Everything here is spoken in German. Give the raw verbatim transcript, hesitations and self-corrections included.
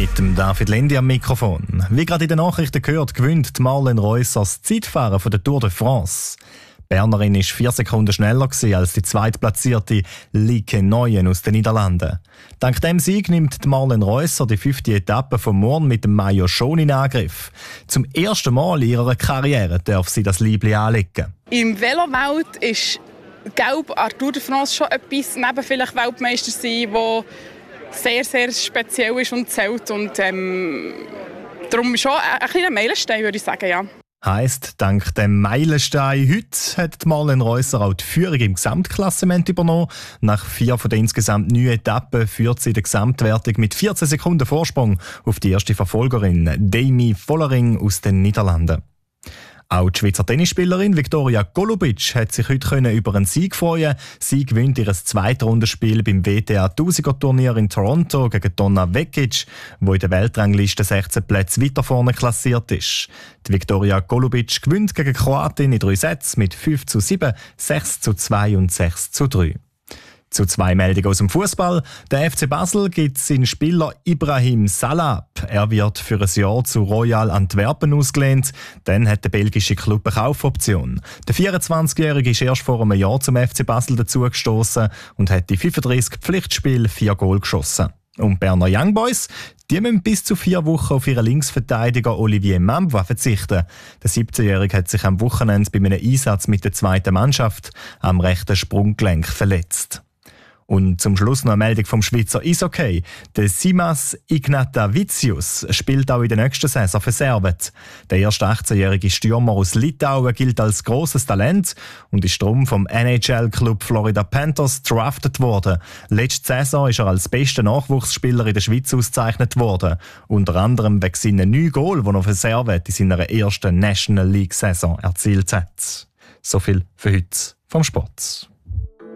mit dem David Lendi am Mikrofon. Wie gerade in den Nachrichten gehört, gewinnt Marlene Reusser das Zeitfahren von der Tour de France. Die Bernerin war vier Sekunden schneller als die zweitplatzierte Lieke Neuen aus den Niederlanden. Dank dem Sieg nimmt Marlene Reusser die fünfte Etappe von morgen mit dem Maillot Jaune in Angriff. Zum ersten Mal in ihrer Karriere darf sie das Liebling anlegen. Im Velowelt ist Gelb an der Tour de France schon etwas, neben vielleicht Weltmeister sein, wo sehr, sehr speziell ist und zählt. Und ähm, darum schon ein kleiner Meilenstein, würde ich sagen, ja. Heisst, dank dem Meilenstein heute hat Marlene Reusser auch die Führung im Gesamtklassement übernommen. Nach vier von den insgesamt neun Etappen führt sie die Gesamtwertung mit vierzehn Sekunden Vorsprung auf die erste Verfolgerin, Demi Vollering aus den Niederlanden. Auch die Schweizer Tennisspielerin Viktoria Golubic hat sich heute über einen Sieg freuen. Sie gewinnt ihr Zweitrundenspiel beim W T A Tausiger-Turnier in Toronto gegen Donna Vekic, wo in der Weltrangliste sechzehn Plätze weiter vorne klassiert ist. Die Viktoria Golubic gewinnt gegen Kroatin in drei Sätzen mit fünf zu sieben, sechs zu zwei und sechs zu drei. Zu zwei Meldungen aus dem Fußball. Der F C Basel gibt seinen Spieler Ibrahim Salah. Er wird für ein Jahr zu Royal Antwerpen ausgelehnt. Dann hat der belgische Club eine Kaufoption. Der vierundzwanzigjährige ist erst vor einem Jahr zum F C Basel dazugestoßen und hat in fünfunddreißig Pflichtspielen vier Goal geschossen. Und Berner Young Boys, die müssen bis zu vier Wochen auf ihren Linksverteidiger Olivier Mambwa verzichten. Der siebzehnjährige hat sich am Wochenende bei einem Einsatz mit der zweiten Mannschaft am rechten Sprunggelenk verletzt. Und zum Schluss noch eine Meldung vom Schweizer Eishockey. Der Simas Ignatavicius spielt auch in der nächsten Saison für Servet. Der erste achtzehnjährige Stürmer aus Litauen gilt als grosses Talent und ist darum vom N H L-Club Florida Panthers drafted worden. Letzte Saison ist er als bester Nachwuchsspieler in der Schweiz ausgezeichnet worden. Unter anderem wegen seinen neun Goal, die er für Servet in seiner ersten National League-Saison erzielt hat. So viel für heute vom Sport.